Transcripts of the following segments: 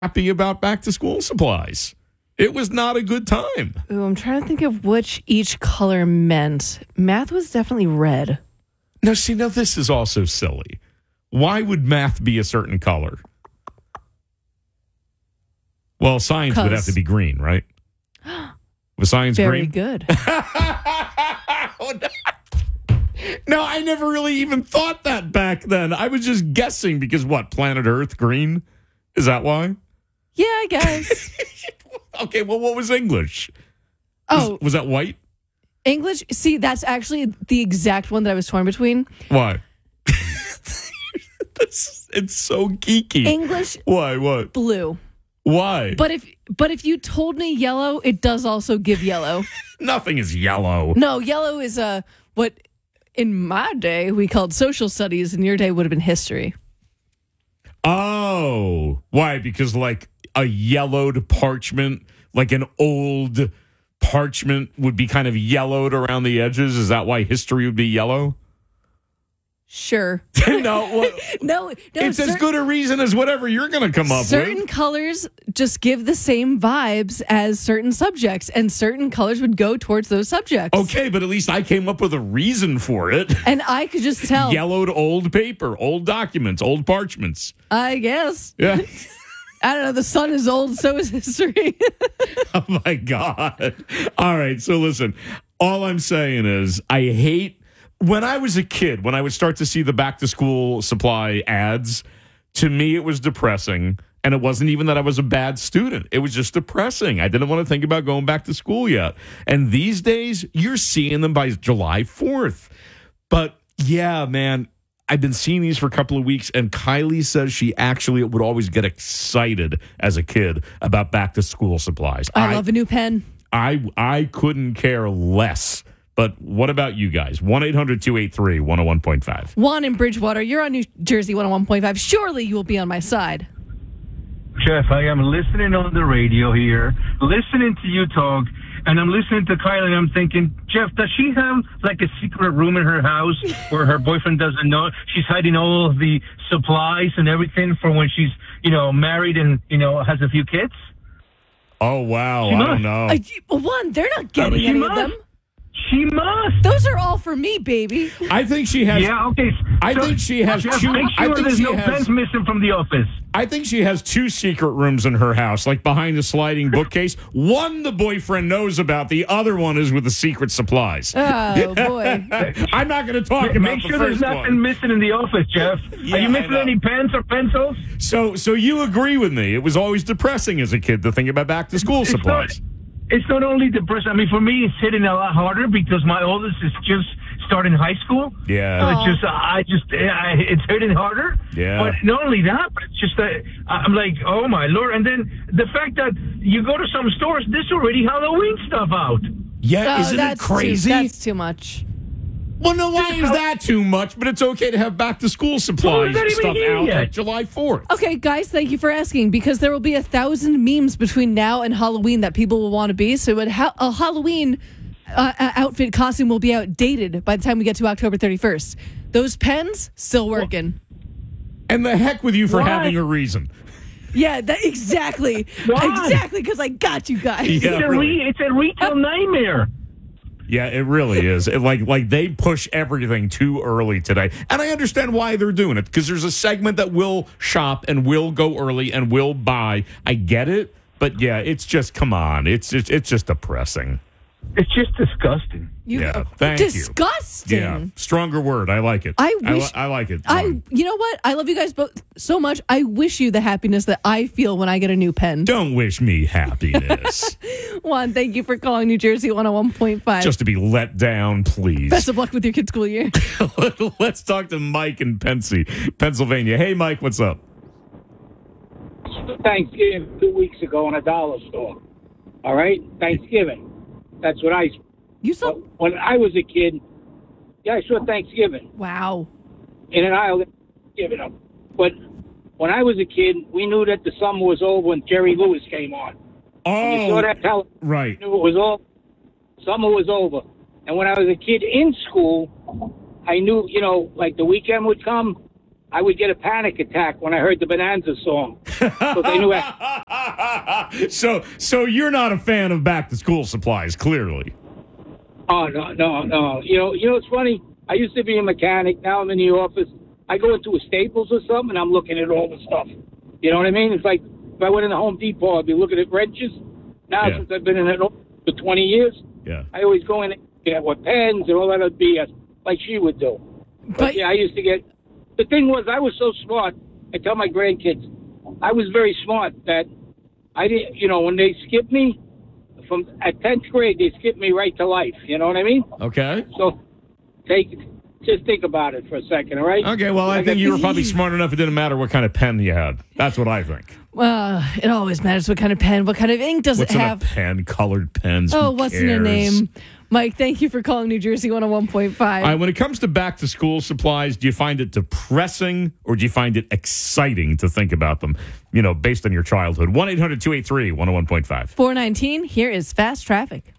happy about back to school supplies. It was not a good time. Ooh, I'm trying to think of which each color meant. Math was definitely red. Now, this is also silly. Why would math be a certain color? Well, science would have to be green, right? Was science Very green? good. Oh, no, I never really even thought that back then. I was just guessing because planet Earth green? Is that why? Yeah, I guess. Okay, well, what was English? Was that white? English, see, that's actually the exact one that I was torn between. Why? It's so geeky. English. Why? What? Blue. Why? But if you told me yellow, it does also give yellow. Nothing is yellow. No, yellow is what in my day we called social studies, and your day would have been history. Oh, why? Because like a yellowed parchment, like an old parchment would be kind of yellowed around the edges. Is that why history would be yellow? Sure. No, no. It's as good a reason as whatever you're going to come up with. Certain colors just give the same vibes as certain subjects, and certain colors would go towards those subjects. Okay, but at least I came up with a reason for it. And I could just tell. Yellowed old paper, old documents, old parchments. I guess. Yeah. I don't know. The sun is old, so is history. Oh, my God. All right, so listen. All I'm saying is I hate... When I was a kid, when I would start to see the back-to-school supply ads, to me it was depressing, and it wasn't even that I was a bad student. It was just depressing. I didn't want to think about going back to school yet. And these days, you're seeing them by July 4th. But, yeah, man, I've been seeing these for a couple of weeks, and Kylie says she actually would always get excited as a kid about back-to-school supplies. I love a new pen. I couldn't care less. But what about you guys? 1-800-283-101.5. Juan in Bridgewater, you're on New Jersey 101.5. Surely you will be on my side. Jeff, I am listening on the radio here, listening to you talk, and I'm listening to Kylie, and I'm thinking, Jeff, does she have like a secret room in her house where her boyfriend doesn't know? She's hiding all of the supplies and everything for when she's, married and, has a few kids? Oh, wow. I don't know. Juan, they're not getting any of them. She must. Those are all for me, baby. I think she has. Yeah, okay. I think she has Jeff, two. Make sure I think there's she no has. pens missing from the office. I think she has two secret rooms in her house, like behind the sliding bookcase. One the boyfriend knows about. The other one is with the secret supplies. Oh boy. I'm not going to talk about Make sure the there's first nothing one. missing in the office, Jeff. Yeah, Are you missing any pens or pencils? So you agree with me? It was always depressing as a kid to think about back to school supplies. It's not only depressing. I mean, for me, it's hitting a lot harder because my oldest is just starting high school. Yeah. So it's hitting harder. Yeah. But not only that, but it's just that I'm like, oh my Lord. And then the fact that you go to some stores, there's already Halloween stuff out. Yeah, isn't it crazy? That's too much. Well, no, why is that too much? But it's okay to have back-to-school supplies stuff out at July 4th. Okay, guys, thank you for asking, because there will be 1,000 memes between now and Halloween that people will want to be. So a Halloween outfit costume will be outdated by the time we get to October 31st. Those pens, still working. And the heck with you for having a reason. Yeah, exactly. Why? Exactly, because I got you guys. Yeah, It's a retail nightmare. Yeah, it really is. Like they push everything too early today. And I understand why they're doing it, because there's a segment that will shop and will go early and will buy. I get it. But yeah, it's just, come on. It's just depressing. It's just disgusting. Thank you. Disgusting. Yeah, stronger word. I like it. I wish I like it. You know what? I love you guys both so much. I wish you the happiness that I feel when I get a new pen. Don't wish me happiness. Juan, thank you for calling New Jersey 101.5. Just to be let down, please. Best of luck with your kids' school year. Let's talk to Mike in Pennsylvania. Hey, Mike, what's up? Thanksgiving 2 weeks ago in a dollar store. All right? Thanksgiving. That's what You saw? when I was a kid, yeah, I saw Thanksgiving. Wow. In an aisle, giving them. But when I was a kid, we knew that the summer was over when Jerry Lewis came on. Oh, you saw that television. Right. You knew it was all. Summer was over. And when I was a kid in school, I knew, like the weekend would come, I would get a panic attack when I heard the Bonanza song. So they knew So you're not a fan of back-to-school supplies, clearly. Oh, no. You know what's funny? I used to be a mechanic. Now I'm in the office. I go into a Staples or something, and I'm looking at all the stuff. You know what I mean? It's like if I went in the Home Depot, I'd be looking at wrenches. Now, since I've been in it for 20 years, I always go in and what pens and all that other BS, like she would do. But I used to get... The thing was, I was so smart. I tell my grandkids, I was very smart that I didn't, when they skipped me at 10th grade, they skipped me right to life. You know what I mean? Okay. So just think about it for a second, all right? Okay, well, I think you were probably smart enough it didn't matter what kind of pen you had. That's what I think. Well, it always matters what kind of pen, what kind of ink does it have. What's in a pen? Colored pens. Oh, what's in a name? Mike, thank you for calling New Jersey 101.5. All right, when it comes to back-to-school supplies, do you find it depressing or do you find it exciting to think about them, based on your childhood? 1-800-283-101.5. 419, here is Fast Traffic.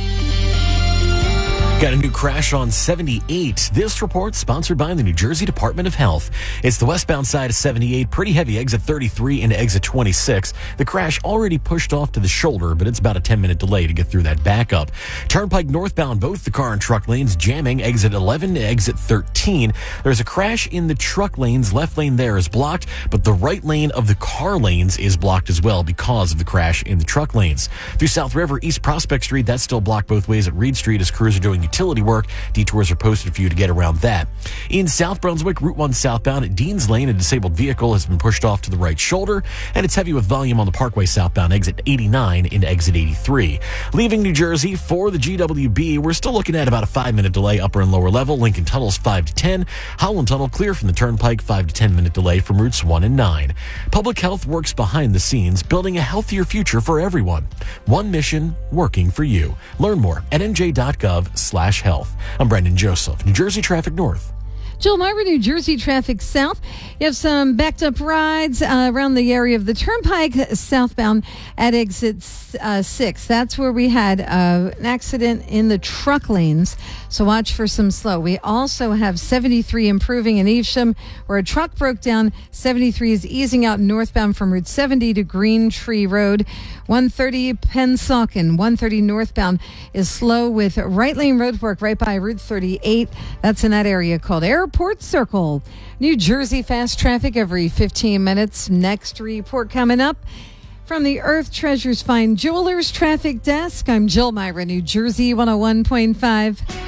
Got a new crash on 78. This report sponsored by the New Jersey Department of Health. It's the westbound side of 78, pretty heavy, exit 33 into exit 26. The crash already pushed off to the shoulder, but it's about a 10-minute delay to get through that backup. Turnpike northbound, both the car and truck lanes jamming, exit 11 to exit 13. There's a crash in the truck lanes. Left lane there is blocked, but the right lane of the car lanes is blocked as well because of the crash in the truck lanes. Through South River, East Prospect Street, that's still blocked both ways at Reed Street as crews are doing utility work. Detours are posted for you to get around that. In South Brunswick, Route 1 southbound at Dean's Lane, a disabled vehicle has been pushed off to the right shoulder, and it's heavy with volume on the Parkway southbound exit 89 into exit 83. Leaving New Jersey for the GWB, we're still looking at about a 5-minute delay upper and lower level. Lincoln Tunnel's 5 to 10. Howland Tunnel clear from the Turnpike, 5 to 10 minute delay from routes 1 and 9. Public Health works behind the scenes, building a healthier future for everyone. One mission, working for you. Learn more at nj.gov/health. I'm Brendan Joseph, New Jersey Traffic North. Jill Myra, New Jersey Traffic South. You have some backed up rides around the area of the Turnpike southbound at exit 6. That's where we had an accident in the truck lanes, so watch for some slow. We also have 73 improving in Evesham where a truck broke down. 73 is easing out northbound from Route 70 to Green Tree Road. 130 Pensauken, 130 northbound is slow with right lane roadwork right by Route 38. That's in that area called Airport Circle. New Jersey fast traffic every 15 minutes. Next report coming up from the Earth Treasures Fine Jewelers Traffic Desk. I'm Jill Myra, New Jersey 101.5.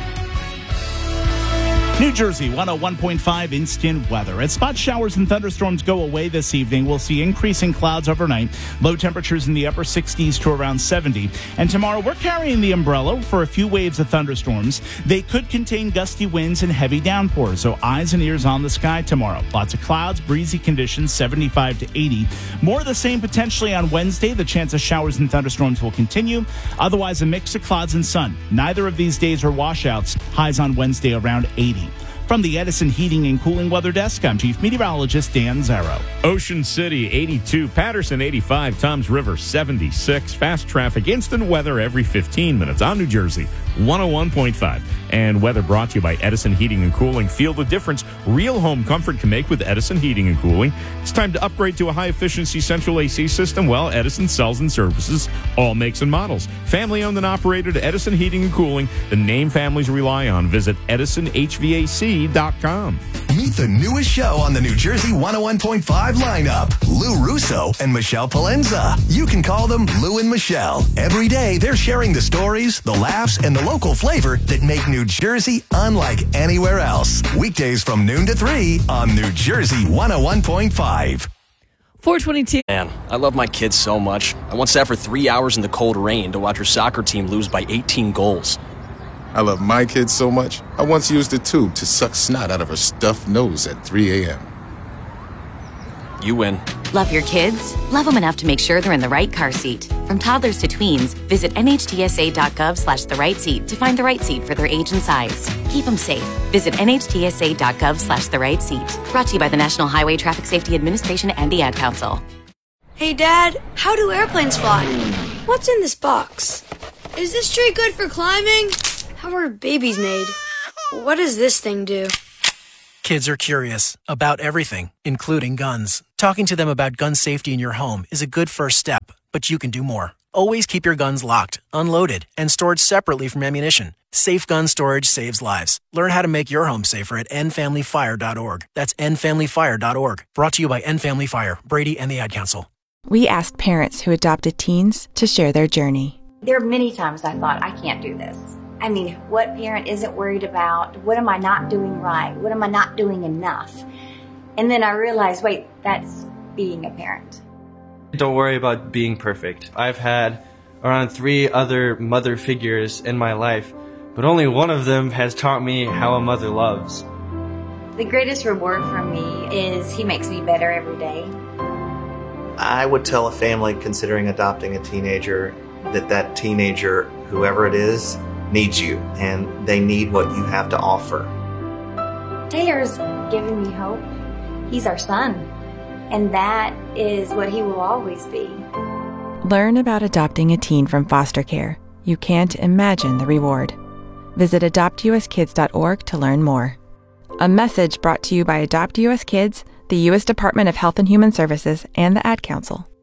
New Jersey 101.5 instant weather. As spot showers and thunderstorms go away this evening, we'll see increasing clouds overnight. Low temperatures in the upper 60s to around 70. And tomorrow, we're carrying the umbrella for a few waves of thunderstorms. They could contain gusty winds and heavy downpours, so eyes and ears on the sky tomorrow. Lots of clouds, breezy conditions, 75 to 80. More of the same potentially on Wednesday. The chance of showers and thunderstorms will continue. Otherwise, a mix of clouds and sun. Neither of these days are washouts. Highs on Wednesday around 80. From the Edison Heating and Cooling Weather Desk, I'm Chief Meteorologist Dan Zarrow. Ocean City, 82. Patterson, 85. Toms River, 76. Fast traffic, instant weather every 15 minutes on New Jersey, 101.5. And weather brought to you by Edison Heating and Cooling. Feel the difference real home comfort can make with Edison Heating and Cooling. It's time to upgrade to a high-efficiency central AC system. Well, Edison sells and services all makes and models. Family-owned and operated, Edison Heating and Cooling, the name families rely on. Visit EdisonHVAC.com. Meet the newest show on the New Jersey 101.5 lineup, Lou Russo and Michelle Palenza. You can call them Lou and Michelle. Every day, they're sharing the stories, the laughs, and the local flavor that make New Jersey unlike anywhere else. Weekdays from noon to 3 on New Jersey 101.5. 422. Man, I love my kids so much. I once sat for 3 hours in the cold rain to watch her soccer team lose by 18 goals. I love my kids so much, I once used a tube to suck snot out of her stuffed nose at 3 a.m. You win. Love your kids? Love them enough to make sure they're in the right car seat. From toddlers to tweens, visit NHTSA.gov/the-right-seat to find the right seat for their age and size. Keep them safe. Visit NHTSA.gov/the-right-seat. Brought to you by the National Highway Traffic Safety Administration and the Ad Council. Hey, Dad, how do airplanes fly? What's in this box? Is this tree good for climbing? How are babies made? What does this thing do? Kids are curious about everything, including guns. Talking to them about gun safety in your home is a good first step, but you can do more. Always keep your guns locked, unloaded, and stored separately from ammunition. Safe gun storage saves lives. Learn how to make your home safer at endfamilyfire.org. That's endfamilyfire.org. Brought to you by End Family Fire, Brady, and the Ad Council. We asked parents who adopted teens to share their journey. There are many times I thought, I can't do this. I mean, what parent isn't worried about? What am I not doing right? What am I not doing enough? And then I realized, wait, that's being a parent. Don't worry about being perfect. I've had around 3 other mother figures in my life, but only one of them has taught me how a mother loves. The greatest reward for me is he makes me better every day. I would tell a family considering adopting a teenager that teenager, whoever it is, needs you, and they need what you have to offer. Taylor's given me hope. He's our son, and that is what he will always be. Learn about adopting a teen from foster care. You can't imagine the reward. Visit adoptuskids.org to learn more. A message brought to you by Adopt US Kids, the U.S. Department of Health and Human Services, and the Ad Council.